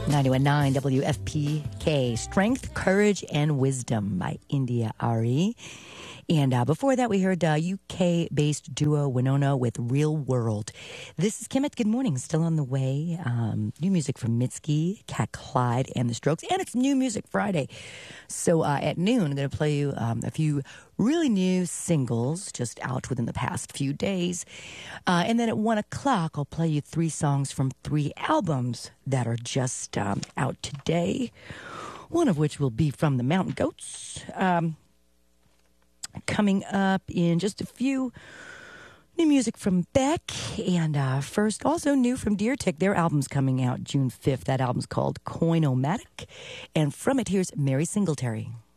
91.9 WFPK, Strength, Courage, and Wisdom by India Ari. And before that, we heard UK-based duo Winona with Real World. This is Kimmett. Good morning. Still on the way. New music from Mitski, Cat Clyde, and The Strokes. And it's New Music Friday. So at noon, I'm going to play you a few really new singles just out within the past few days. And then at 1 o'clock, I'll play you 3 songs from 3 albums that are just out today. One of which will be from the Mountain Goats. Coming up in just a few, new music from Beck, and first, also new from Deer Tick. Their album's coming out June 5th. That album's called Coin-O-Matic, and from it, here's Mary Singletary.